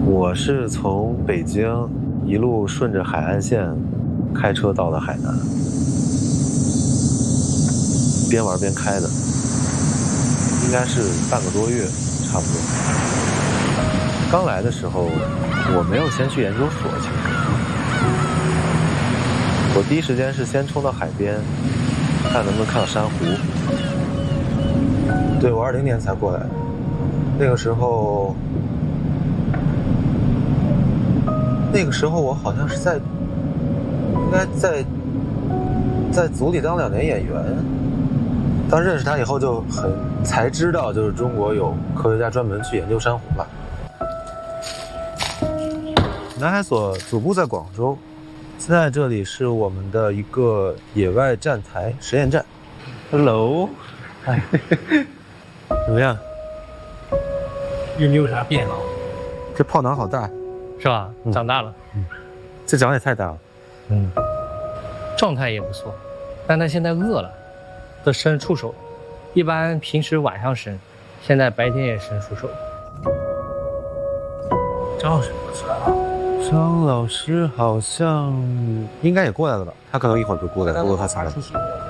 我是从北京一路顺着海岸线开车到的海南，边玩边开的，应该是半个多月，差不多。刚来的时候，我没有先去研究所，其实我第一时间是先冲到海边，看能不能看到珊瑚。对，我20年才过来的，那个时候我好像是应该在组里当2年演员。当认识他以后才知道，就是中国有科学家专门去研究珊瑚吧。南海所总部在广州，现在这里是我们的一个野外站台实验站。Hello， 嗨，怎么样？ 有没有啥变化？ 这炮囊好大， 是吧？长大了， 这长也太大了。 状态也不错，但他现在饿了，得伸触手。一般平时晚上伸，现在白天也伸触手。张老师不出来了？ 张老师好像应该也过来了吧？他可能一会儿就过来，不过他擦了。